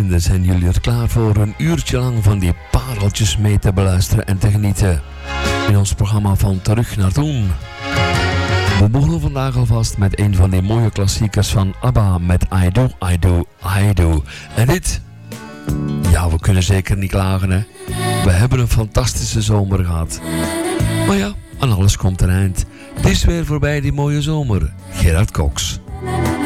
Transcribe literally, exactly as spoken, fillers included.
vrienden, zijn jullie er klaar voor een uurtje lang van die pareltjes mee te beluisteren en te genieten in ons programma van Terug naar Toen. We begonnen vandaag alvast met een van die mooie klassiekers van ABBA met I Do, I Do, I Do. En dit, ja, we kunnen zeker niet klagen, hè. We hebben een fantastische zomer gehad. Maar ja, aan alles komt een eind. Het is weer voorbij die mooie zomer. Gerard Cox.